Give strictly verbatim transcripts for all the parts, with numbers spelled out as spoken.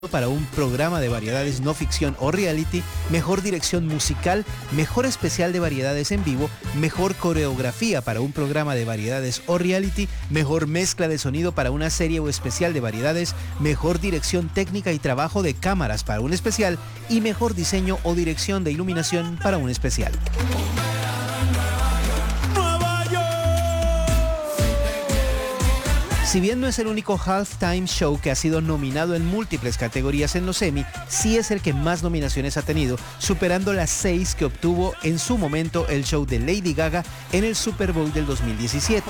para un programa de variedades no ficción o reality, mejor dirección musical, mejor especial de variedades en vivo, mejor coreografía para un programa de variedades o reality, mejor mezcla de sonido para una serie o especial de variedades, mejor dirección técnica y trabajo de cámaras para un especial y mejor diseño o dirección de iluminación para un especial. Si bien no es el único halftime show que ha sido nominado en múltiples categorías en los Emmy, sí es el que más nominaciones ha tenido, superando las seis que obtuvo en su momento el show de Lady Gaga en el Super Bowl del dos mil diecisiete.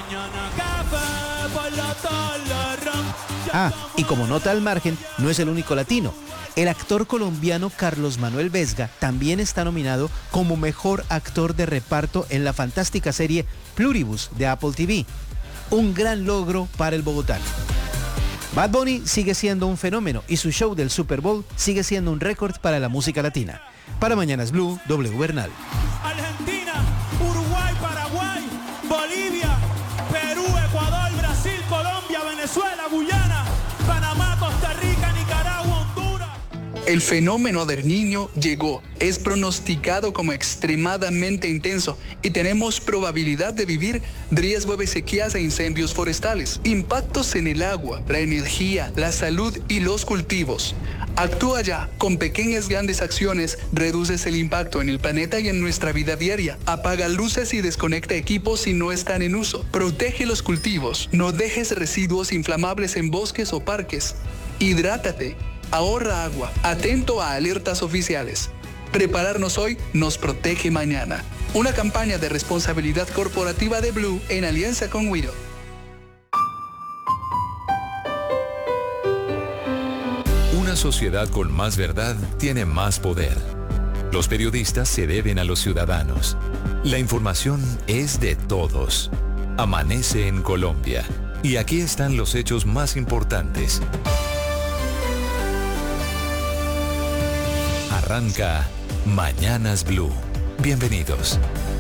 Ah, y como nota al margen, no es el único latino. El actor colombiano Carlos Manuel Vesga también está nominado como mejor actor de reparto en la fantástica serie Pluribus de Apple T V. Un gran logro para el bogotano. Bad Bunny sigue siendo un fenómeno y su show del Super Bowl sigue siendo un récord para la música latina. Para Mañanas Blue, W Bernal. Argentina, Uruguay, Paraguay, Bolivia, Perú, Ecuador, Brasil, Colombia, Venezuela, Guyana, Panamá, Costa Rica, Nicaragua, Honduras. El fenómeno del Niño llegó, es pronosticado como extremadamente intenso y tenemos probabilidad de vivir riesgo de sequías e incendios forestales, impactos en el agua, la energía, la salud y los cultivos. Actúa ya, con pequeñas grandes acciones reduces el impacto en el planeta y en nuestra vida diaria. Apaga luces y desconecta equipos si no están en uso. Protege los cultivos, no dejes residuos inflamables en bosques o parques. Hidrátate. Ahorra agua, atento a alertas oficiales. Prepararnos hoy nos protege mañana. Una campaña de responsabilidad corporativa de Blue en alianza con Wido. Una sociedad con más verdad tiene más poder. Los periodistas se deben a los ciudadanos. La información es de todos. Amanece en Colombia. Y aquí están los hechos más importantes. Arranca Mañanas Blue. Bienvenidos.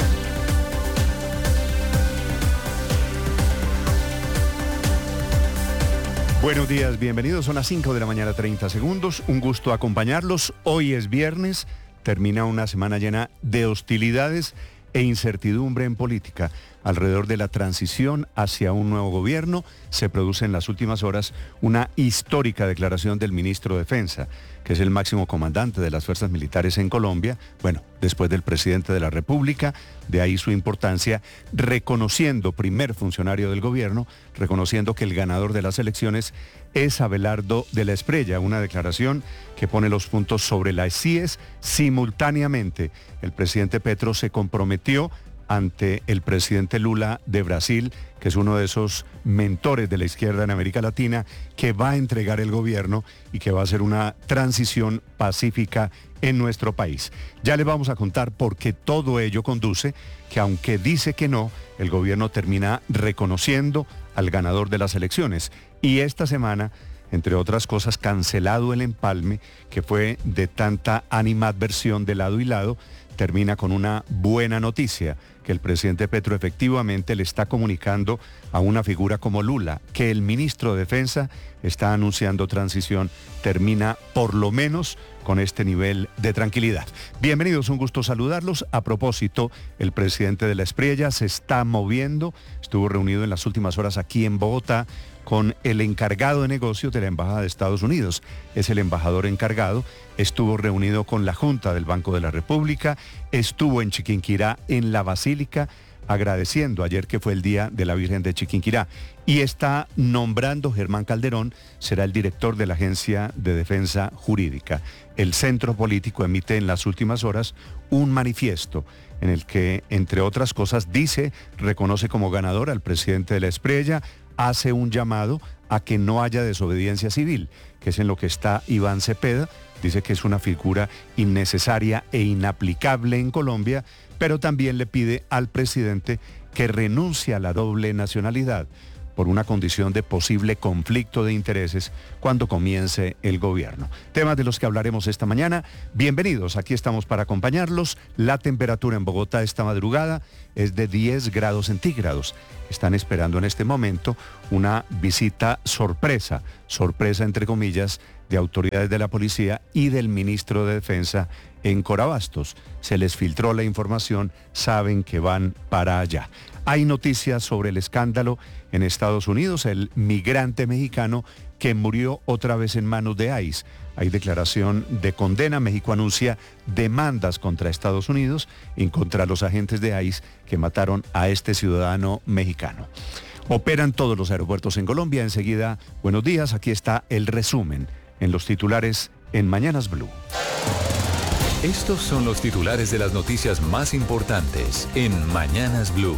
Buenos días, bienvenidos. Son las cinco de la mañana, treinta segundos. Un gusto acompañarlos. Hoy es viernes, termina una semana llena de hostilidades e incertidumbre en política. Alrededor de la transición hacia un nuevo gobierno, se produce en las últimas horas una histórica declaración del ministro de Defensa, que es el máximo comandante de las fuerzas militares en Colombia, bueno, después del presidente de la República, de ahí su importancia, reconociendo, primer funcionario del gobierno, reconociendo que el ganador de las elecciones es Abelardo de la Espriella, una declaración que pone los puntos sobre las íes simultáneamente. El presidente Petro se comprometió ante el presidente Lula de Brasil, que es uno de esos mentores de la izquierda en América Latina, que va a entregar el gobierno y que va a hacer una transición pacífica en nuestro país. Ya le vamos a contar por qué todo ello conduce, que aunque dice que no, el gobierno termina reconociendo al ganador de las elecciones. Y esta semana, entre otras cosas, cancelado el empalme, que fue de tanta animadversión de lado y lado, termina con una buena noticia, que el presidente Petro efectivamente le está comunicando a una figura como Lula, que el ministro de Defensa está anunciando transición, termina por lo menos con este nivel de tranquilidad. Bienvenidos, un gusto saludarlos. A propósito, el presidente de la Espriella se está moviendo, estuvo reunido en las últimas horas aquí en Bogotá con el encargado de negocios de la Embajada de Estados Unidos. Es el embajador encargado, estuvo reunido con la Junta del Banco de la República, estuvo en Chiquinquirá, en la Basílica, agradeciendo ayer que fue el Día de la Virgen de Chiquinquirá, y está nombrando Germán Calderón, será el director de la Agencia de Defensa Jurídica. El centro político emite en las últimas horas un manifiesto en el que, entre otras cosas, dice, reconoce como ganador al presidente de la Espriella, hace un llamado a que no haya desobediencia civil, que es en lo que está Iván Cepeda, dice que es una figura innecesaria e inaplicable en Colombia, pero también le pide al presidente que renuncie a la doble nacionalidad por una condición de posible conflicto de intereses cuando comience el gobierno. Temas de los que hablaremos esta mañana. Bienvenidos, aquí estamos para acompañarlos. La temperatura en Bogotá esta madrugada es de diez grados centígrados. Están esperando en este momento una visita sorpresa, sorpresa entre comillas, de autoridades de la policía y del ministro de Defensa en Corabastos. Se les filtró la información, saben que van para allá. Hay noticias sobre el escándalo en Estados Unidos, el migrante mexicano que murió otra vez en manos de ICE. Hay declaración de condena. México anuncia demandas contra Estados Unidos y contra los agentes de ICE que mataron a este ciudadano mexicano. Operan todos los aeropuertos en Colombia. Enseguida, buenos días, aquí está el resumen en los titulares en Mañanas Blue. Estos son los titulares de las noticias más importantes en Mañanas Blue.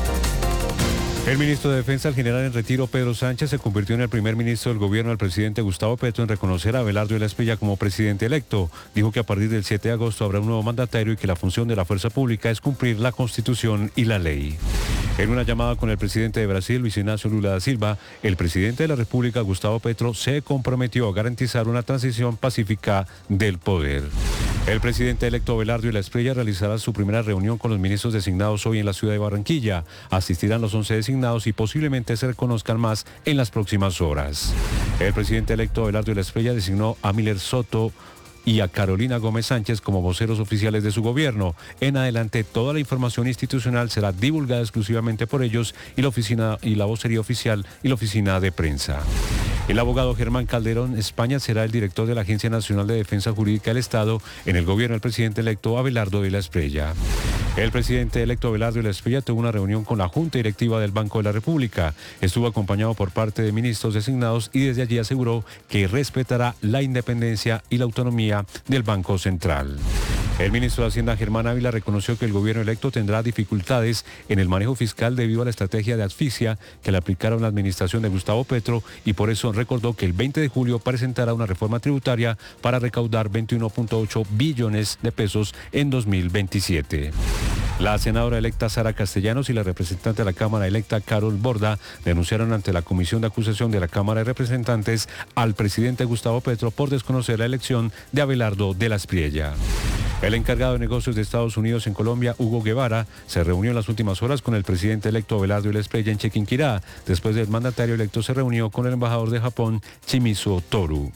El ministro de Defensa, el general en retiro Pedro Sánchez, se convirtió en el primer ministro del gobierno del presidente Gustavo Petro en reconocer a Abelardo de la Espriella como presidente electo. Dijo que a partir del siete de agosto habrá un nuevo mandatario y que la función de la fuerza pública es cumplir la Constitución y la ley. En una llamada con el presidente de Brasil, Luis Ignacio Lula da Silva, el presidente de la República, Gustavo Petro, se comprometió a garantizar una transición pacífica del poder. El presidente electo Abelardo de la Espriella realizará su primera reunión con los ministros designados hoy en la ciudad de Barranquilla. Asistirán los once designados y posiblemente se reconozcan más en las próximas horas. El presidente electo Abelardo de la Espriella designó a Miller Soto y a Carolina Gómez Sánchez como voceros oficiales de su gobierno. En adelante, toda la información institucional será divulgada exclusivamente por ellos y la oficina y la vocería oficial y la oficina de prensa. El abogado Germán Calderón España será el director de la Agencia Nacional de Defensa Jurídica del Estado en el gobierno del presidente electo Abelardo de la Espriella. El presidente electo Abelardo de la Espriella tuvo una reunión con la Junta Directiva del Banco de la República. Estuvo acompañado por parte de ministros designados y desde allí aseguró que respetará la independencia y la autonomía del Banco Central. El ministro de Hacienda Germán Ávila reconoció que el gobierno electo tendrá dificultades en el manejo fiscal debido a la estrategia de asfixia que le aplicaron la administración de Gustavo Petro y por eso recordó que el veinte de julio presentará una reforma tributaria para recaudar veintiuno punto ocho billones de pesos en dos mil veintisiete. La senadora electa Sara Castellanos y la representante de la Cámara electa Carol Borda denunciaron ante la Comisión de Acusación de la Cámara de Representantes al presidente Gustavo Petro por desconocer la elección de Abelardo de la Espriella. El encargado de negocios de Estados Unidos en Colombia, Hugo Guevara, se reunió en las últimas horas con el presidente electo Abelardo de la Espriella en Chiquinquirá. Después del mandatario electo se reunió con el embajador de Japón, Shimizu Toru.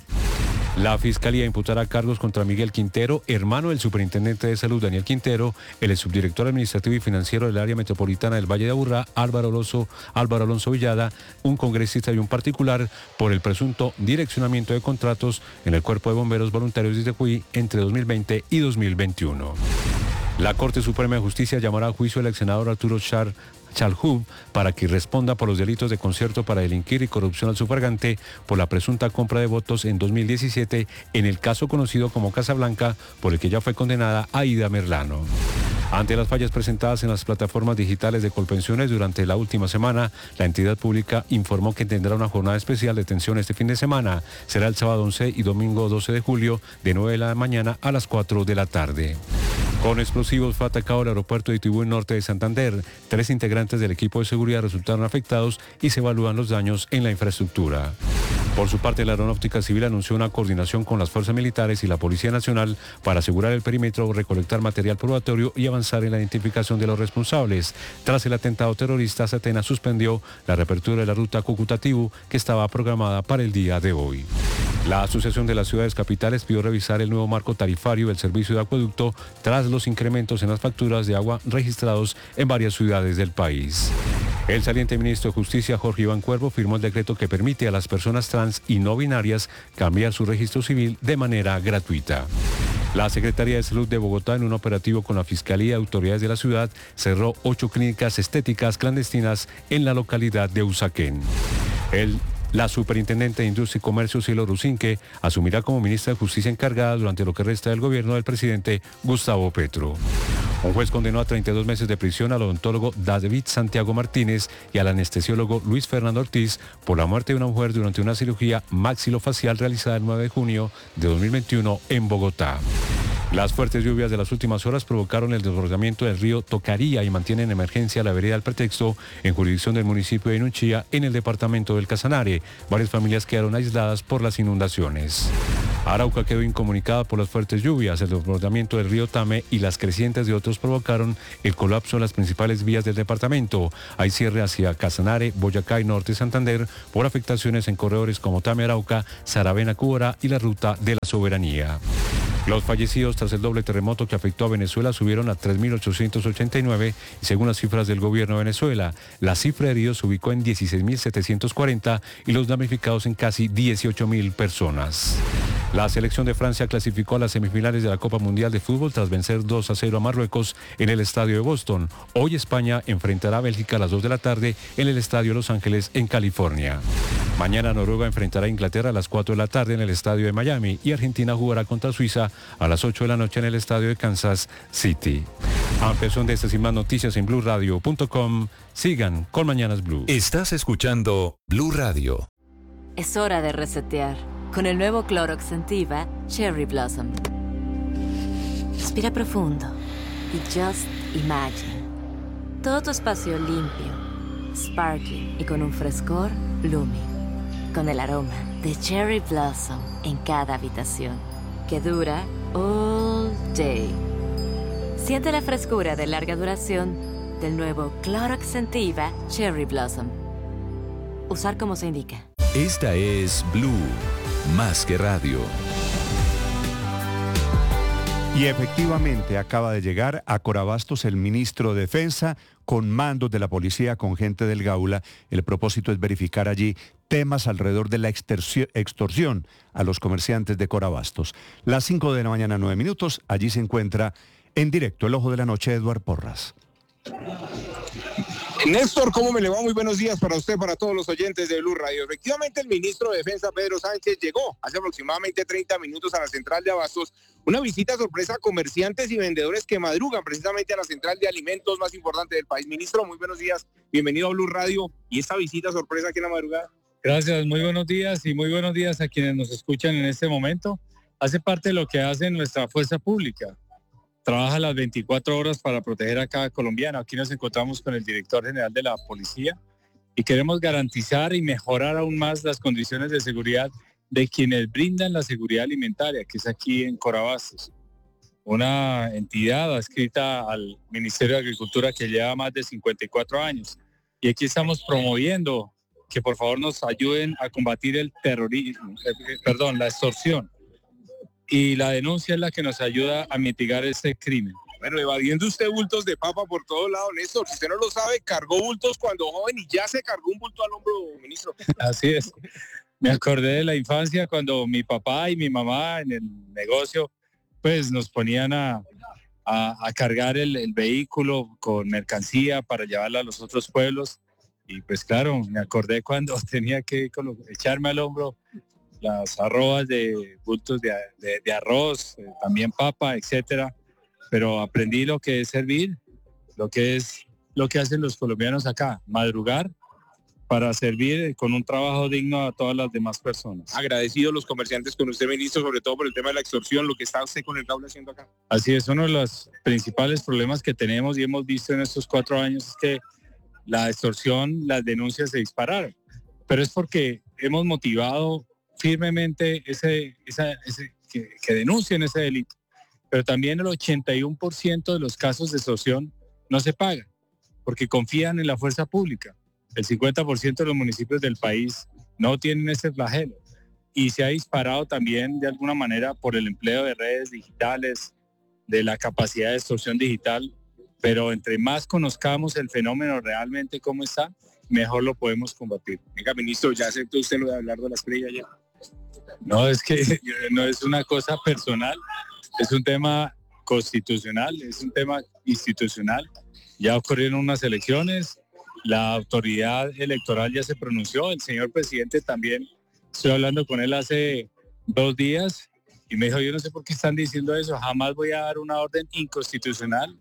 La Fiscalía imputará cargos contra Miguel Quintero, hermano del superintendente de salud Daniel Quintero, el subdirector administrativo y financiero del área metropolitana del Valle de Aburrá, Álvaro Alonso, Álvaro Alonso Villada, un congresista y un particular, por el presunto direccionamiento de contratos en el Cuerpo de Bomberos Voluntarios de Tecuy entre dos mil veinte y dos mil veintiuno. La Corte Suprema de Justicia llamará a juicio al ex senador Arturo Char Chalhub para que responda por los delitos de concierto para delinquir y corrupción al sufragante por la presunta compra de votos en dos mil diecisiete en el caso conocido como Casa Blanca, por el que ya fue condenada Aida Merlano. Ante las fallas presentadas en las plataformas digitales de Colpensiones durante la última semana, la entidad pública informó que tendrá una jornada especial de atención este fin de semana. Será el sábado once y domingo doce de julio de nueve de la mañana a las cuatro de la tarde. Con explosivos fue atacado el aeropuerto de Tibú, norte de Santander. Tres integrantes del equipo de seguridad resultaron afectados y se evalúan los daños en la infraestructura. Por su parte, la Aeronáutica Civil anunció una coordinación con las fuerzas militares y la Policía Nacional para asegurar el perímetro, recolectar material probatorio y avanzar en la identificación de los responsables. Tras el atentado terrorista, Satena suspendió la reapertura de la ruta Cúcuta-Tibú, que estaba programada para el día de hoy. La Asociación de las Ciudades Capitales pidió revisar el nuevo marco tarifario del servicio de acueducto tras los incrementos en las facturas de agua registrados en varias ciudades del país. El saliente ministro de Justicia, Jorge Iván Cuervo, firmó el decreto que permite a las personas trans y no binarias cambiar su registro civil de manera gratuita. La Secretaría de Salud de Bogotá, en un operativo con la Fiscalía y autoridades de la ciudad, cerró ocho clínicas estéticas clandestinas en la localidad de Usaquén. El La superintendente de Industria y Comercio, Cielo Rusinque, asumirá como ministra de Justicia encargada durante lo que resta del gobierno del presidente Gustavo Petro. Un juez condenó a treinta y dos meses de prisión al odontólogo David Santiago Martínez y al anestesiólogo Luis Fernando Ortiz por la muerte de una mujer durante una cirugía maxilofacial realizada el nueve de junio de dos mil veintiuno en Bogotá. Las fuertes lluvias de las últimas horas provocaron el desbordamiento del río Tocaría y mantienen en emergencia la vereda del Pretexto en jurisdicción del municipio de Nunchía en el departamento del Casanare. Varias familias quedaron aisladas por las inundaciones. Arauca quedó incomunicada por las fuertes lluvias. El desbordamiento del río Tame y las crecientes de otros provocaron el colapso de las principales vías del departamento. Hay cierre hacia Casanare, Boyacá y Norte Santander por afectaciones en corredores como Tame Arauca, Saravena Cúbara y la ruta de la Soberanía. Los fallecidos tras el doble terremoto que afectó a Venezuela subieron a tres mil ochocientos ochenta y nueve y según las cifras del gobierno de Venezuela, la cifra de heridos se ubicó en dieciséis mil setecientos cuarenta y los damnificados en casi dieciocho mil personas. La selección de Francia clasificó a las semifinales de la Copa Mundial de Fútbol tras vencer dos a cero a Marruecos en el estadio de Boston. Hoy España enfrentará a Bélgica a las dos de la tarde en el estadio Los Ángeles en California. Mañana Noruega enfrentará a Inglaterra a las cuatro de la tarde en el estadio de Miami y Argentina jugará contra Suiza a las ocho de la noche en el estadio de Kansas City. Ampliación de estas y más noticias en blue radio punto com. Sigan con Mañanas Blue. Estás escuchando Blue Radio. Es hora de resetear con el nuevo Clorox Scentiva Cherry Blossom. Respira profundo y just imagine. Todo tu espacio limpio, sparkling y con un frescor blooming. Con el aroma de Cherry Blossom en cada habitación, que dura all day. Siente la frescura de larga duración del nuevo Clorox Scentiva Cherry Blossom. Usar como se indica. Esta es Blue, más que radio. Y efectivamente acaba de llegar a Corabastos el ministro de Defensa con mandos de la policía, con gente del Gaula. El propósito es verificar allí temas alrededor de la extorsión a los comerciantes de Corabastos. Las cinco de la mañana, nueve minutos, allí se encuentra en directo el Ojo de la Noche, Eduard Porras. Néstor, ¿cómo me le va? Muy buenos días para usted, para todos los oyentes de Blue Radio. Efectivamente, el ministro de Defensa, Pedro Sánchez, llegó hace aproximadamente treinta minutos a la central de Abastos. Una visita sorpresa a comerciantes y vendedores que madrugan precisamente a la central de alimentos más importante del país. Ministro, muy buenos días. Bienvenido a Blue Radio. ¿Y esta visita sorpresa aquí en la madrugada? Gracias, muy buenos días y muy buenos días a quienes nos escuchan en este momento. Hace parte de lo que hace nuestra fuerza pública. Trabaja las veinticuatro horas para proteger a cada colombiano. Aquí nos encontramos con el director general de la policía y queremos garantizar y mejorar aún más las condiciones de seguridad de quienes brindan la seguridad alimentaria, que es aquí en Corabastos. Una entidad adscrita al Ministerio de Agricultura que lleva más de cincuenta y cuatro años. Y aquí estamos promoviendo que por favor nos ayuden a combatir el terrorismo, eh, perdón, la extorsión. Y la denuncia es la que nos ayuda a mitigar este crimen. Bueno, evadiendo usted bultos de papa por todos lados, Néstor. Si usted no lo sabe, cargó bultos cuando joven y ya se cargó un bulto al hombro, ministro. Así es. Me acordé de la infancia cuando mi papá y mi mamá en el negocio, pues nos ponían a, a, a cargar el, el vehículo con mercancía para llevarla a los otros pueblos. Y pues claro, me acordé cuando tenía que echarme al hombro las arrobas de bultos de, de, de arroz, eh, también papa, etcétera. Pero aprendí lo que es servir, lo que es lo que hacen los colombianos acá, madrugar para servir con un trabajo digno a todas las demás personas. Agradecido los comerciantes con usted, ministro, sobre todo por el tema de la extorsión, lo que está usted con el Gaula haciendo acá. Así es, uno de los principales problemas que tenemos y hemos visto en estos cuatro años es que la extorsión, las denuncias se dispararon. Pero es porque hemos motivado firmemente ese, esa, ese que, que denuncien ese delito. Pero también el ochenta y uno por ciento de los casos de extorsión no se pagan, porque confían en la fuerza pública. El cincuenta por ciento de los municipios del país no tienen ese flagelo. Y se ha disparado también de alguna manera por el empleo de redes digitales, de la capacidad de extorsión digital. Pero entre más conozcamos el fenómeno realmente cómo está, mejor lo podemos combatir. Venga, ministro, ¿ya aceptó usted lo de hablar de la estrella ya? No, es que no es una cosa personal, es un tema constitucional, es un tema institucional. Ya ocurrieron unas elecciones, la autoridad electoral ya se pronunció, el señor presidente también, estoy hablando con él hace dos días y me dijo, yo no sé por qué están diciendo eso, jamás voy a dar una orden inconstitucional.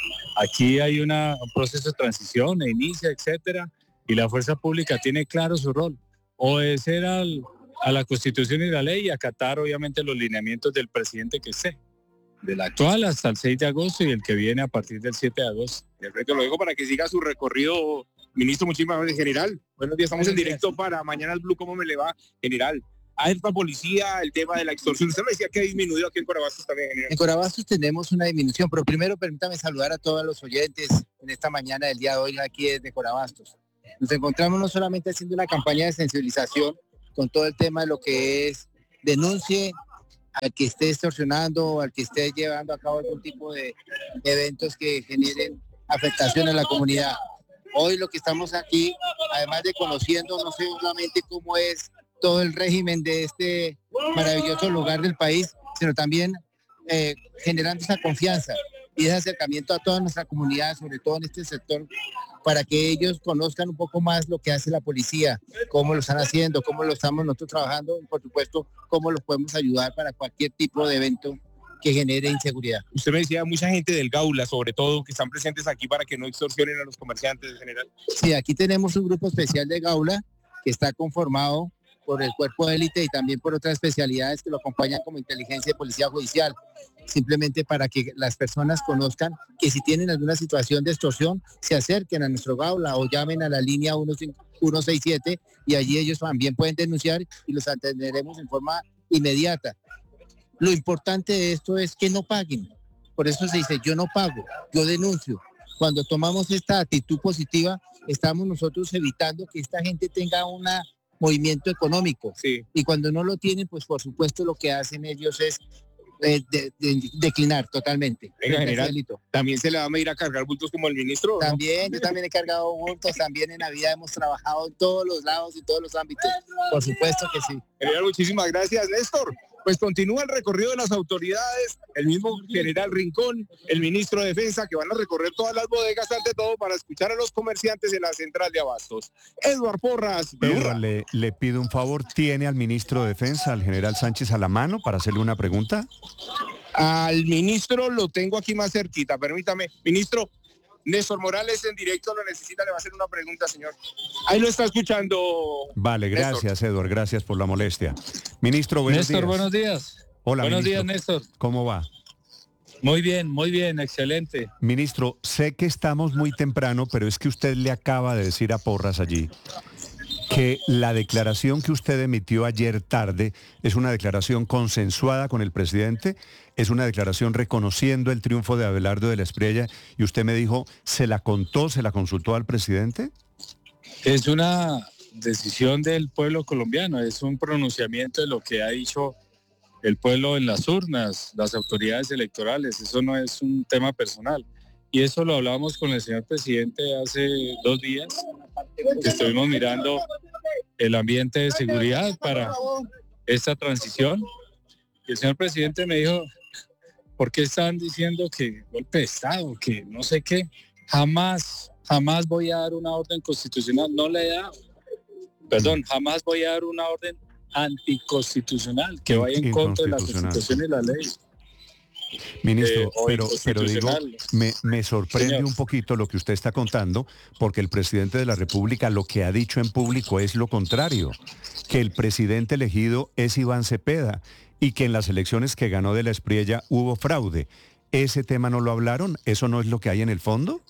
Aquí hay una, un proceso de transición, e inicia, etcétera, y la fuerza pública tiene claro su rol, obedecer al, a la Constitución y la ley y acatar obviamente los lineamientos del presidente que esté, del actual hasta el seis de agosto y el que viene a partir del siete de agosto. Perfecto, lo dejo para que siga su recorrido, ministro. Muchísimas gracias, general. Buenos días, estamos en directo para Mañanas Blue. ¿Cómo me le va, general? alta policía, el tema de la extorsión. Usted me decía que ha disminuido aquí en Corabastos también, general. En Corabastos tenemos una disminución, pero primero permítame saludar a todos los oyentes en esta mañana del día de hoy aquí desde Corabastos. Nos encontramos no solamente haciendo una campaña de sensibilización con todo el tema de lo que es denuncie al que esté extorsionando o al que esté llevando a cabo algún tipo de eventos que generen afectación a la comunidad. Hoy lo que estamos aquí, además de conociendo no solamente cómo es todo el régimen de este maravilloso lugar del país, sino también eh, generando esa confianza y ese acercamiento a toda nuestra comunidad, sobre todo en este sector, para que ellos conozcan un poco más lo que hace la policía, cómo lo están haciendo, cómo lo estamos nosotros trabajando y por supuesto cómo los podemos ayudar para cualquier tipo de evento que genere inseguridad. Usted me decía mucha gente del Gaula, sobre todo, que están presentes aquí para que no extorsionen a los comerciantes en general. Sí, aquí tenemos un grupo especial de Gaula que está conformado por el cuerpo de élite y también por otras especialidades que lo acompañan como inteligencia y policía judicial, simplemente para que las personas conozcan que si tienen alguna situación de extorsión, se acerquen a nuestro Gaula o llamen a la línea uno seis siete y allí ellos también pueden denunciar y los atenderemos en forma inmediata. Lo importante de esto es que no paguen, por eso se dice yo no pago, yo denuncio. Cuando tomamos esta actitud positiva, estamos nosotros evitando que esta gente tenga un movimiento económico. Sí. Y cuando no lo tienen, pues por supuesto lo que hacen ellos es eh, de, de, declinar totalmente. En general, también se le va a medir a cargar bultos como el ministro, ¿no? También, yo también he cargado bultos, también en Navidad hemos trabajado en todos los lados y todos los ámbitos. Por supuesto que sí. General, muchísimas gracias, Néstor. Pues continúa el recorrido de las autoridades, el mismo general Rincón, el ministro de Defensa, que van a recorrer todas las bodegas ante todo para escuchar a los comerciantes en la central de abastos. Eduard Porras. Pedro, le, le pido un favor, ¿tiene al ministro de Defensa, al general Sánchez, a la mano para hacerle una pregunta? Al ministro lo tengo aquí más cerquita, permítame. Ministro, Néstor Morales en directo lo necesita, le va a hacer una pregunta, señor. Ahí lo está escuchando. Vale, gracias, Eduard, gracias por la molestia. Ministro, buenos Néstor, días. buenos días. Hola, buenos ministro. días, Néstor. ¿Cómo va? Muy bien, muy bien, excelente. Ministro, sé que estamos muy temprano, pero es que usted le acaba de decir a Porras allí que la declaración que usted emitió ayer tarde es una declaración consensuada con el presidente, es una declaración reconociendo el triunfo de Abelardo de la Espriella, y usted me dijo, ¿se la contó, se la consultó al presidente? Es una decisión del pueblo colombiano, es un pronunciamiento de lo que ha dicho el pueblo en las urnas, las autoridades electorales, eso no es un tema personal. Y eso lo hablamos con el señor presidente hace dos días, que estuvimos mirando el ambiente de seguridad para esta transición. Y el señor presidente me dijo, ¿por qué están diciendo que golpe de Estado, que no sé qué? Jamás, jamás voy a dar una orden constitucional, no le he dado. Perdón, jamás voy a dar una orden anticonstitucional que vaya en contra de la Constitución y la ley. Ministro, Eh, pero, pero digo, me, me sorprende Señor. un poquito lo que usted está contando, porque el presidente de la República lo que ha dicho en público es lo contrario, que el presidente elegido es Iván Cepeda y que en las elecciones que ganó de la Espriella hubo fraude. ¿Ese tema no lo hablaron? ¿Eso no es lo que hay en el fondo?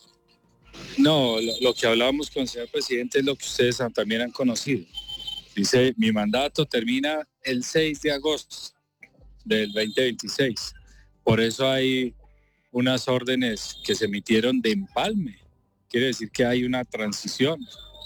No, lo, lo que hablábamos con el señor presidente es lo que ustedes han- también han conocido. Dice, mi mandato termina el seis de agosto del veinte veintiséis. Por eso hay unas órdenes que se emitieron de empalme. Quiere decir que hay una transición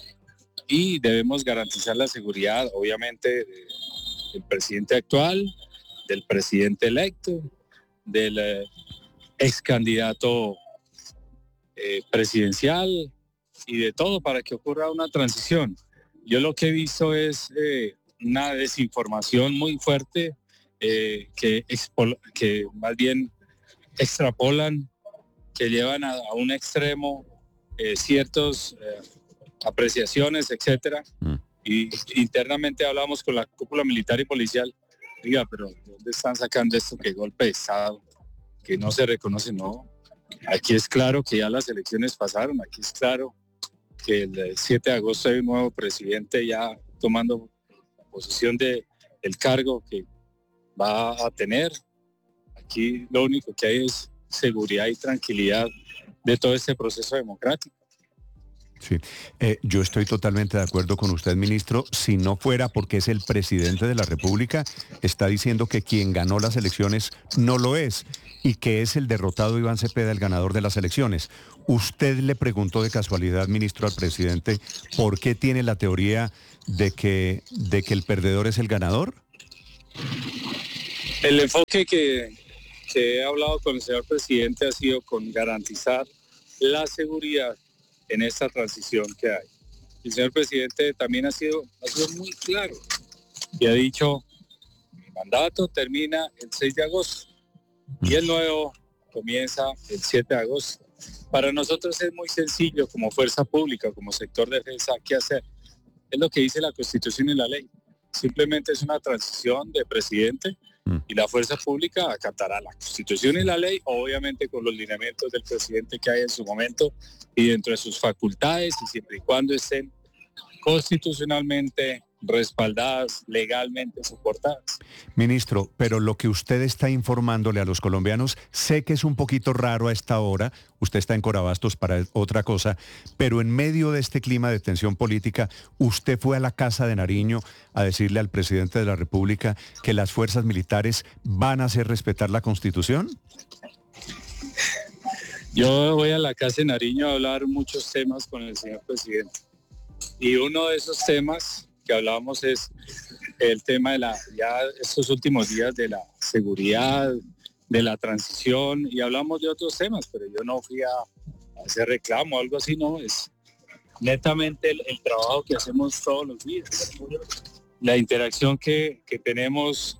y debemos garantizar la seguridad, obviamente, de- del presidente actual, del presidente electo, del eh, ex candidato eh, presidencial y de todo para que ocurra una transición. Yo lo que he visto es eh, una desinformación muy fuerte eh, que, expo- que más bien extrapolan, que llevan a, a un extremo eh, ciertas eh, apreciaciones, etcétera. Mm. Y internamente hablamos con la cúpula militar y policial. Diga, pero ¿de dónde están sacando esto? Que golpe de Estado, que no se reconoce, no. Aquí es claro que ya las elecciones pasaron, aquí es claro que el eh, siete de agosto hay un nuevo presidente ya tomando posesión de el cargo que va a tener. Aquí lo único que hay es seguridad y tranquilidad de todo este proceso democrático. Sí, eh, yo estoy totalmente de acuerdo con usted, ministro. Si no fuera porque es el presidente de la República, está diciendo que quien ganó las elecciones no lo es y que es el derrotado Iván Cepeda el ganador de las elecciones. ¿Usted le preguntó de casualidad, ministro, al presidente por qué tiene la teoría de que, de que el perdedor es el ganador? El enfoque que, que he hablado con el señor presidente ha sido con garantizar la seguridad en esta transición que hay. El señor presidente también ha sido, ha sido muy claro y ha dicho, mi mandato termina el seis de agosto y el nuevo comienza el siete de agosto. Para nosotros es muy sencillo como fuerza pública, como sector de defensa, ¿qué hacer? Es lo que dice la Constitución y la ley. Simplemente es una transición de presidente y la fuerza pública acatará la Constitución y la ley, obviamente con los lineamientos del presidente que hay en su momento y dentro de sus facultades y siempre y cuando estén constitucionalmente respaldadas, legalmente soportadas. Ministro, pero lo que usted está informándole a los colombianos, sé que es un poquito raro a esta hora, usted está en Corabastos para otra cosa, pero en medio de este clima de tensión política, usted fue a la Casa de Nariño a decirle al presidente de la República que las fuerzas militares van a hacer respetar la Constitución. Yo voy a la Casa de Nariño a hablar muchos temas con el señor presidente y uno de esos temas que hablamos es el tema de la, ya estos últimos días de la seguridad, de la transición, y hablamos de otros temas, pero yo no fui a, a hacer reclamo o algo así, no, es netamente el, el trabajo que hacemos todos los días, la interacción que, que tenemos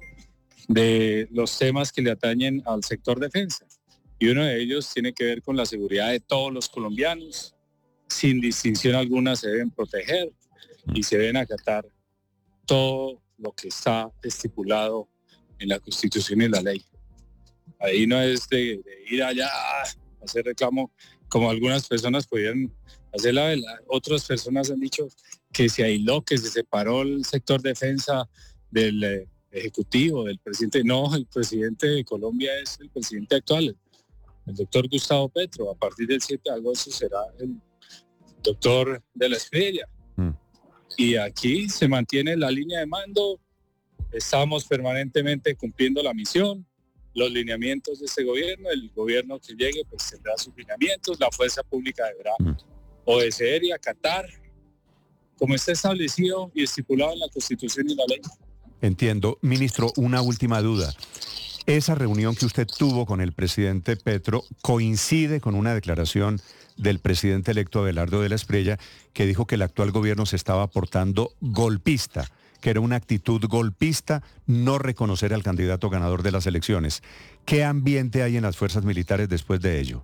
de los temas que le atañen al sector defensa, y uno de ellos tiene que ver con la seguridad de todos los colombianos, sin distinción alguna se deben proteger, y se deben acatar todo lo que está estipulado en la Constitución y la ley. Ahí no es de, de ir allá a hacer reclamo, como algunas personas podían hacer la vela. Otras personas han dicho que se aisló, que se separó el sector defensa del eh, Ejecutivo, del presidente. No, el presidente de Colombia es el presidente actual, el doctor Gustavo Petro. A partir del siete de agosto será el doctor de la Espriella. Mm. Y aquí se mantiene la línea de mando, estamos permanentemente cumpliendo la misión, los lineamientos de este gobierno, el gobierno que llegue pues tendrá sus lineamientos, la fuerza pública deberá obedecer y acatar como está establecido y estipulado en la Constitución y la ley. Entiendo. Ministro, una última duda. Esa reunión que usted tuvo con el presidente Petro coincide con una declaración del presidente electo Abelardo de la Espriella, que dijo que el actual gobierno se estaba portando golpista, que era una actitud golpista no reconocer al candidato ganador de las elecciones. ¿Qué ambiente hay en las fuerzas militares después de ello?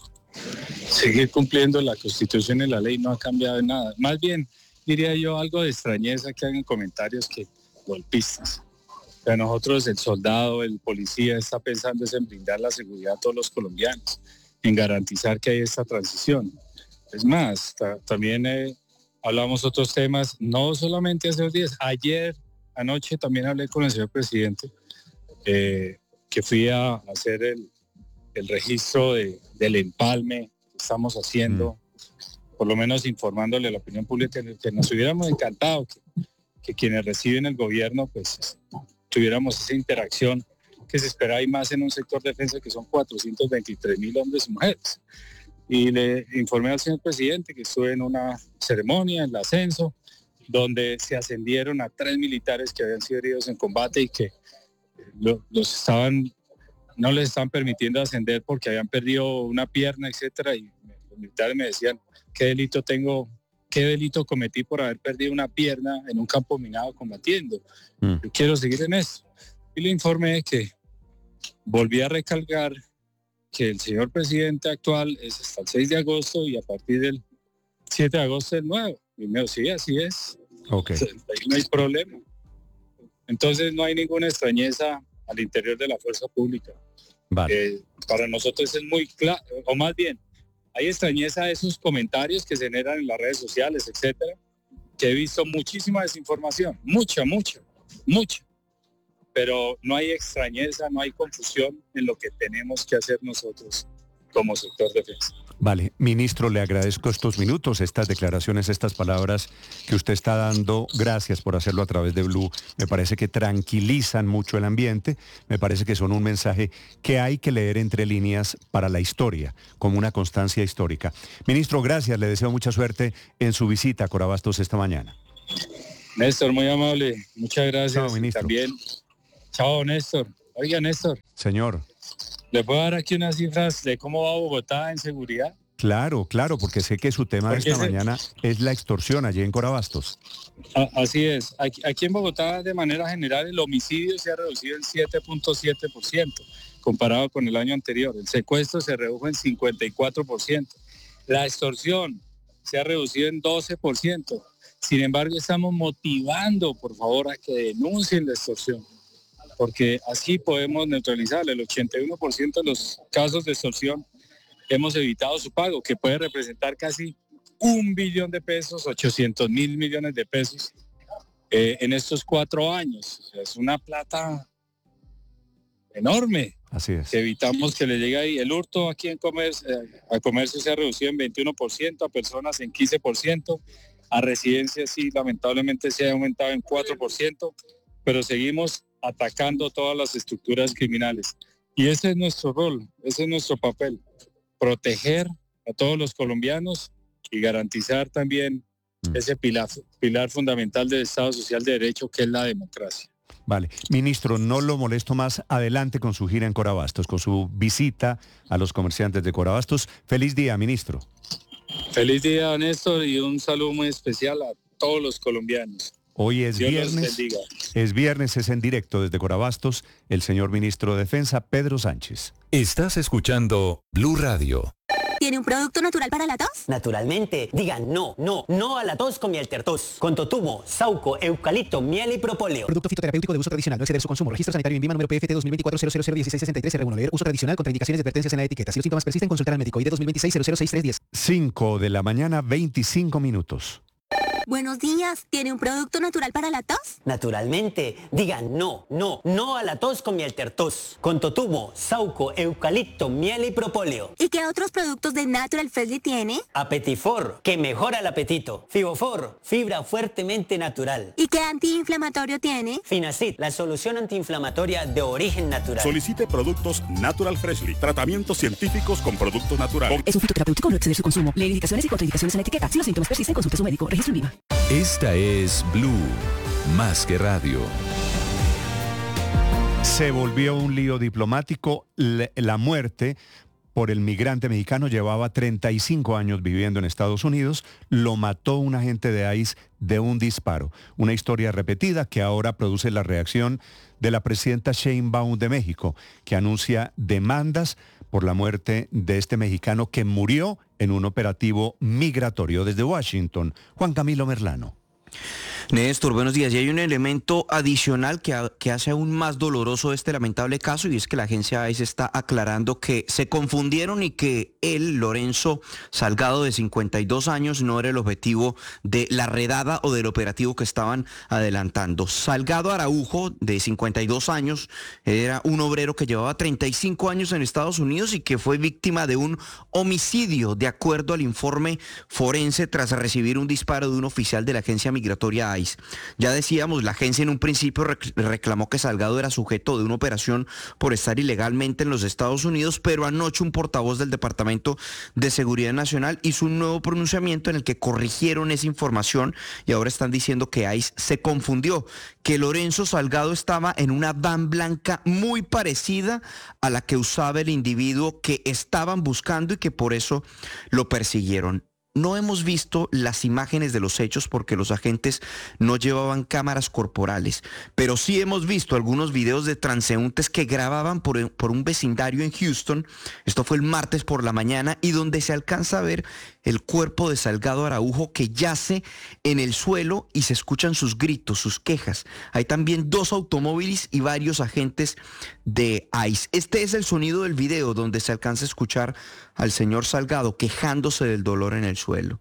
Seguir cumpliendo la Constitución y la ley no ha cambiado en nada. Más bien, diría yo, algo de extrañeza que hagan comentarios que golpistas. Para nosotros el soldado, el policía está pensando en brindar la seguridad a todos los colombianos, en garantizar que hay esta transición. Es más, ta, también eh, hablamos otros temas, no solamente hace dos días, ayer, anoche también hablé con el señor presidente, eh, que fui a hacer el, el registro de, del empalme que estamos haciendo, mm. por lo menos informándole a la opinión pública que nos hubiéramos encantado que, que quienes reciben el gobierno pues tuviéramos esa interacción que se espera y más en un sector de defensa que son cuatrocientos veintitrés mil hombres y mujeres. Y le informé al señor presidente que estuve en una ceremonia, en el ascenso, donde se ascendieron a tres militares que habían sido heridos en combate y que lo, los estaban, no les estaban permitiendo ascender porque habían perdido una pierna, etcétera. Y los militares me decían, ¿qué delito tengo? ¿Qué delito cometí por haber perdido una pierna en un campo minado combatiendo? Mm. Yo quiero seguir en eso. Y le informé que volví a recalcar que el señor presidente actual es hasta el seis de agosto y a partir del siete de agosto el nuevo. Y me dijo, sí, así es. Okay. Ahí no hay problema. Entonces no hay ninguna extrañeza al interior de la fuerza pública. Vale. Eh, para nosotros es muy claro, o más bien, hay extrañeza de esos comentarios que se generan en las redes sociales, etcétera, que he visto muchísima desinformación, mucha, mucha, mucha. Pero no hay extrañeza, no hay confusión en lo que tenemos que hacer nosotros como sector defensa. Vale, ministro, le agradezco estos minutos, estas declaraciones, estas palabras que usted está dando. Gracias por hacerlo a través de Blue. Me parece que tranquilizan mucho el ambiente. Me parece que son un mensaje que hay que leer entre líneas para la historia, como una constancia histórica. Ministro, gracias. Le deseo mucha suerte en su visita a Corabastos esta mañana. Néstor, muy amable. Muchas gracias. Chao, ministro. También. Chao, Néstor. Oiga, Néstor. Señor. ¿Le puedo dar aquí unas cifras de cómo va Bogotá en seguridad? Claro, claro, porque sé que su tema de esta ese... mañana es la extorsión allí en Corabastos. A, así es. Aquí, aquí en Bogotá, de manera general, el homicidio se ha reducido en siete punto siete por ciento comparado con el año anterior. El secuestro se redujo en cincuenta y cuatro por ciento. La extorsión se ha reducido en doce por ciento. Sin embargo, estamos motivando, por favor, a que denuncien la extorsión, porque así podemos neutralizar el ochenta y uno por ciento de los casos de extorsión. Hemos evitado su pago, que puede representar casi un billón de pesos, ochocientos mil millones de pesos eh, en estos cuatro años. O sea, es una plata enorme. Así es. Que evitamos que le llegue ahí. El hurto aquí en comercio, eh, a comercio se ha reducido en veintiuno por ciento, a personas en quince por ciento, a residencias sí, lamentablemente se ha aumentado en cuatro por ciento, pero seguimos atacando todas las estructuras criminales. Y ese es nuestro rol, ese es nuestro papel, proteger a todos los colombianos y garantizar también mm. ese pilar, pilar fundamental del Estado Social de Derecho, que es la democracia. Vale. Ministro, no lo molesto más. Adelante con su gira en Corabastos, con su visita a los comerciantes de Corabastos. Feliz día, ministro. Feliz día, Néstor, y un saludo muy especial a todos los colombianos. Hoy es Dios viernes, es viernes, es en directo desde Corabastos, el señor ministro de Defensa, Pedro Sánchez. Estás escuchando Blue Radio. ¿Tiene un producto natural para la tos? Naturalmente. Digan no, no, no a la tos con Mieltertos. Con totumo, sauco, eucalipto, miel y propóleo. Producto fitoterapéutico de uso tradicional, no exceder su consumo. Registro sanitario en Vima número P F T dos mil veinticuatro cero cero cero dieciséis sesenta y tres R uno. Leer uso tradicional contra indicaciones y advertencias en la etiqueta. Si los síntomas persisten, consultar al médico. I D dos mil veintiséis cero cero seis tres diez. cinco de la mañana, veinticinco minutos. Buenos días. ¿Tiene un producto natural para la tos? Naturalmente. Digan no, no, no a la tos con Mieltertos. Con totumo, sauco, eucalipto, miel y propóleo. ¿Y qué otros productos de Natural Freshly tiene? Apetifor, que mejora el apetito. Fibofor, fibra fuertemente natural. ¿Y qué antiinflamatorio tiene? Finacid, la solución antiinflamatoria de origen natural. Solicite productos Natural Freshly. Tratamientos científicos con productos naturales. Es un fitoterapéutico, no exceder su consumo. Leer indicaciones y contraindicaciones en la etiqueta. Si los síntomas persisten, consulte a su médico. Registro en Vima. Esta es Blue, más que radio. Se volvió un lío diplomático. La muerte por el migrante mexicano llevaba treinta y cinco años viviendo en Estados Unidos. Lo mató un agente de I C E de un disparo. Una historia repetida que ahora produce la reacción de la presidenta Sheinbaum de México, que anuncia demandas por la muerte de este mexicano que murió en un operativo migratorio desde Washington. Juan Camilo Merlano. Néstor, buenos días. Y hay un elemento adicional que, ha, que hace aún más doloroso este lamentable caso, y es que la agencia I C E está aclarando que se confundieron y que él, Lorenzo Salgado, de cincuenta y dos años, no era el objetivo de la redada o del operativo que estaban adelantando. Salgado Araujo, de cincuenta y dos años, era un obrero que llevaba treinta y cinco años en Estados Unidos y que fue víctima de un homicidio, de acuerdo al informe forense, tras recibir un disparo de un oficial de la agencia migratoria I C E. Ya decíamos, la agencia en un principio reclamó que Salgado era sujeto de una operación por estar ilegalmente en los Estados Unidos, pero anoche un portavoz del Departamento de Seguridad Nacional hizo un nuevo pronunciamiento en el que corrigieron esa información y ahora están diciendo que I C E se confundió, que Lorenzo Salgado estaba en una van blanca muy parecida a la que usaba el individuo que estaban buscando y que por eso lo persiguieron. No hemos visto las imágenes de los hechos porque los agentes no llevaban cámaras corporales, pero sí hemos visto algunos videos de transeúntes que grababan por, por un vecindario en Houston. Esto fue el martes por la mañana, y donde se alcanza a ver el cuerpo de Salgado Araujo que yace en el suelo y se escuchan sus gritos, sus quejas. Hay también dos automóviles y varios agentes de I C E. Este es el sonido del video donde se alcanza a escuchar al señor Salgado quejándose del dolor en el suelo.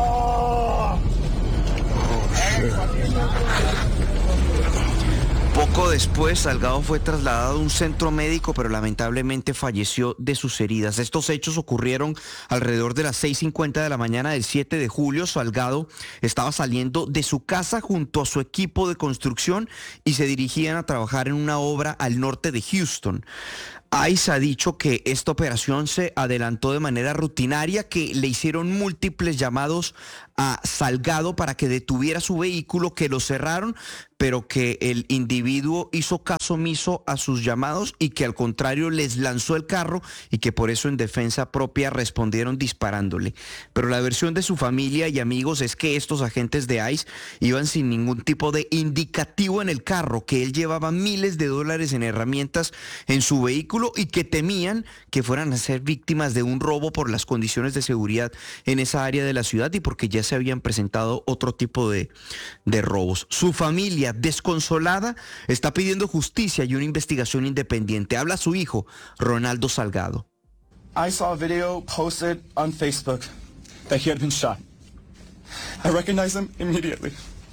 Poco Poco después, Salgado fue trasladado a un centro médico, pero lamentablemente falleció de sus heridas. Estos hechos ocurrieron alrededor de las seis cincuenta de la mañana del siete de julio. Salgado estaba saliendo de su casa junto a su equipo de construcción y se dirigían a trabajar en una obra al norte de Houston. ICE ha dicho que esta operación se adelantó de manera rutinaria, que le hicieron múltiples llamados a Salgado para que detuviera su vehículo, que lo cerraron, pero que el individuo hizo caso omiso a sus llamados y que al contrario les lanzó el carro y que por eso en defensa propia respondieron disparándole. Pero la versión de su familia y amigos es que estos agentes de ICE iban sin ningún tipo de indicativo en el carro, que él llevaba miles de dólares en herramientas en su vehículo y que temían que fueran a ser víctimas de un robo por las condiciones de seguridad en esa área de la ciudad y porque ya se habían presentado otro tipo de, de robos. Su familia, desconsolada, está pidiendo justicia y una investigación independiente. Habla su hijo, Ronaldo Salgado. I saw a video posted on Facebook that he had been shot. I recognized him immediately.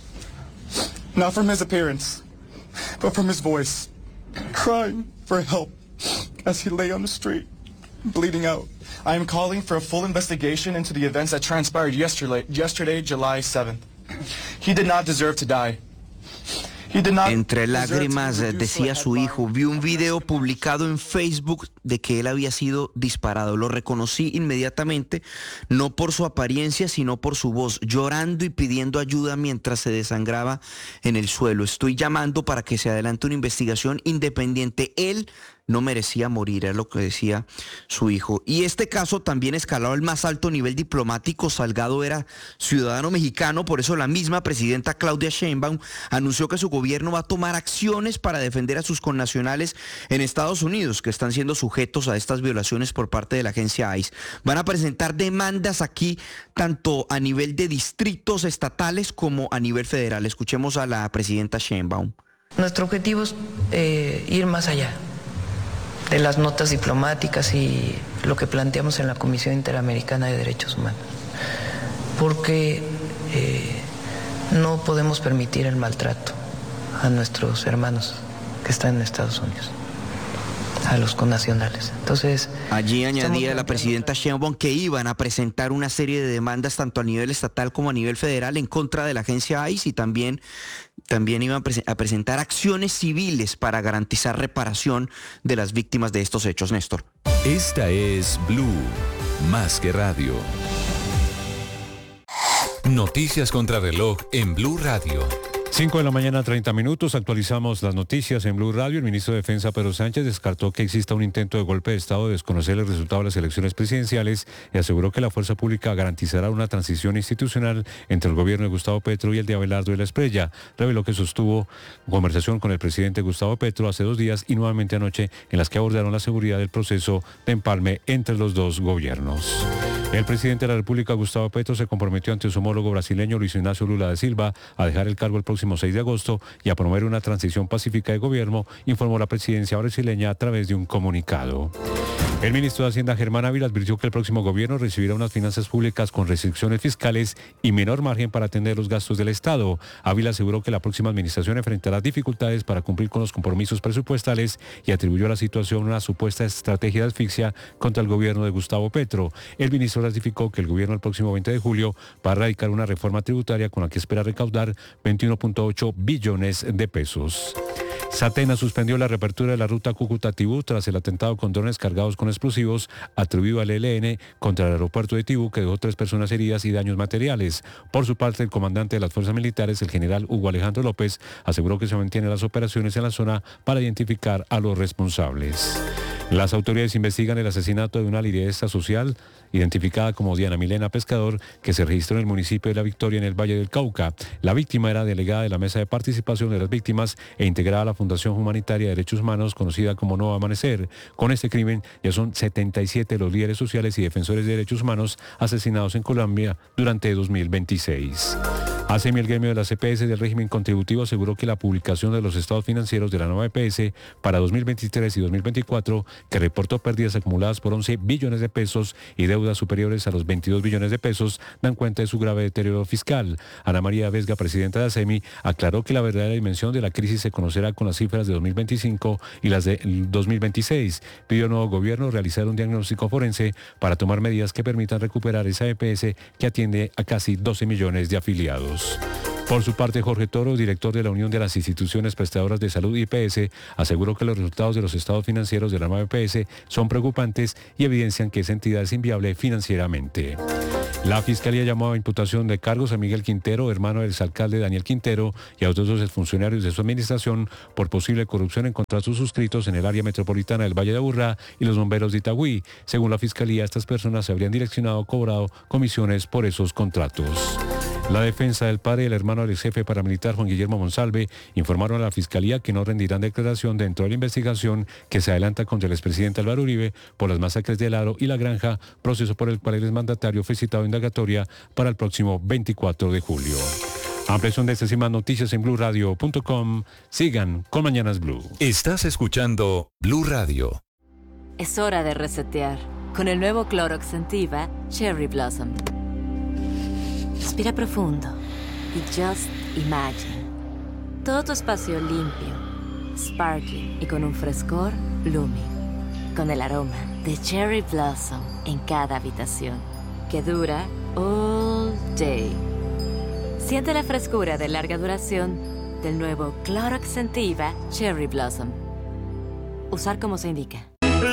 Not from his appearance, but from his voice, crying for help as he lay on the street, bleeding out. I am calling for a full investigation into the events that transpired yesterday, yesterday, July seventh. He did not deserve to die. Entre lágrimas decía su hijo, vi un video publicado en Facebook de que él había sido disparado. Lo reconocí inmediatamente, no por su apariencia, sino por su voz, llorando y pidiendo ayuda mientras se desangraba en el suelo. Estoy llamando para que se adelante una investigación independiente. Él no merecía morir, era lo que decía su hijo. Y este caso también escaló al más alto nivel diplomático. Salgado era ciudadano mexicano, por eso la misma presidenta Claudia Sheinbaum anunció que su gobierno va a tomar acciones para defender a sus connacionales en Estados Unidos, que están siendo sujetos a estas violaciones por parte de la agencia ICE. Van a presentar demandas aquí, tanto a nivel de distritos estatales como a nivel federal. Escuchemos a la presidenta Sheinbaum. Nuestro objetivo es eh, ir más allá de las notas diplomáticas y lo que planteamos en la Comisión Interamericana de Derechos Humanos, porque eh, no podemos permitir el maltrato a nuestros hermanos que están en Estados Unidos, a los connacionales. Entonces, allí añadía la presidenta Sheinbaum que iban a presentar una serie de demandas tanto a nivel estatal como a nivel federal en contra de la agencia ICE y también También iban a presentar acciones civiles para garantizar reparación de las víctimas de estos hechos. Néstor. Esta es Blue, más que radio. Noticias contra reloj en Blue Radio. cinco de la mañana, treinta minutos, actualizamos las noticias en Blue Radio. El ministro de Defensa, Pedro Sánchez, descartó que exista un intento de golpe de Estado de desconocer el resultado de las elecciones presidenciales y aseguró que la fuerza pública garantizará una transición institucional entre el gobierno de Gustavo Petro y el de Abelardo de la Espriella. Reveló que sostuvo conversación con el presidente Gustavo Petro hace dos días y nuevamente anoche, en las que abordaron la seguridad del proceso de empalme entre los dos gobiernos. El presidente de la República, Gustavo Petro, se comprometió ante su homólogo brasileño, Luis Ignacio Lula da Silva, a dejar el cargo el próximo seis de agosto y a promover una transición pacífica de gobierno, informó la presidencia brasileña a través de un comunicado. El ministro de Hacienda, Germán Ávila, advirtió que el próximo gobierno recibirá unas finanzas públicas con restricciones fiscales y menor margen para atender los gastos del Estado. Ávila aseguró que la próxima administración enfrentará dificultades para cumplir con los compromisos presupuestales y atribuyó a la situación una supuesta estrategia de asfixia contra el gobierno de Gustavo Petro. El ministro ratificó que el gobierno el próximo veinte de julio va a radicar una reforma tributaria con la que espera recaudar veintiuno punto ocho billones de pesos. Satena suspendió la reapertura de la ruta Cúcuta-Tibú tras el atentado con drones cargados con explosivos atribuido al E L N contra el aeropuerto de Tibú, que dejó tres personas heridas y daños materiales. Por su parte, el comandante de las fuerzas militares, el general Hugo Alejandro López, aseguró que se mantienen las operaciones en la zona para identificar a los responsables. Las autoridades investigan el asesinato de una lideresa social identificada como Diana Milena Pescador, que se registró en el municipio de La Victoria, en el Valle del Cauca. La víctima era delegada de la Mesa de Participación de las Víctimas e integrada a la Fundación Humanitaria de Derechos Humanos, conocida como Nuevo Amanecer. Con este crimen ya son setenta y siete los líderes sociales y defensores de derechos humanos asesinados en Colombia durante dos mil veintiséis. ASEMI, el gremio de las E P S del régimen contributivo, aseguró que la publicación de los estados financieros de la nueva E P S para dos mil veintitrés y dos mil veinticuatro, que reportó pérdidas acumuladas por once billones de pesos y deudas superiores a los veintidós billones de pesos, dan cuenta de su grave deterioro fiscal. Ana María Vesga, presidenta de ASEMI, aclaró que la verdadera dimensión de la crisis se conocerá con las cifras de dos mil veinticinco y las de dos mil veintiséis. Pidió al nuevo gobierno realizar un diagnóstico forense para tomar medidas que permitan recuperar esa E P S que atiende a casi doce millones de afiliados. Por su parte, Jorge Toro, director de la Unión de las Instituciones Prestadoras de Salud I P S, aseguró que los resultados de los estados financieros de la nueva E P S son preocupantes y evidencian que esa entidad es inviable financieramente. La Fiscalía llamó a imputación de cargos a Miguel Quintero, hermano del exalcalde Daniel Quintero, y a otros dos funcionarios de su administración por posible corrupción en contratos suscritos en el área metropolitana del Valle de Aburrá y los bomberos de Itagüí. Según la Fiscalía, estas personas se habrían direccionado o cobrado comisiones por esos contratos. La defensa del padre y el hermano del ex jefe paramilitar Juan Guillermo Monsalve informaron a la Fiscalía que no rendirán declaración dentro de la investigación que se adelanta contra el expresidente Álvaro Uribe por las masacres de El Aro y La Granja, proceso por el cual el exmandatario fue citado a indagatoria para el próximo veinticuatro de julio. Ampliación de estas y más noticias en blue radio punto com. Sigan con Mañanas Blue. Estás escuchando Blue Radio. Es hora de resetear con el nuevo Clorox Sentiva Cherry Blossom. Respira profundo y just imagine. Todo tu espacio limpio, sparkling y con un frescor blooming. Con el aroma de Cherry Blossom en cada habitación, que dura all day. Siente la frescura de larga duración del nuevo Clorox Sentiva Cherry Blossom. Usar como se indica.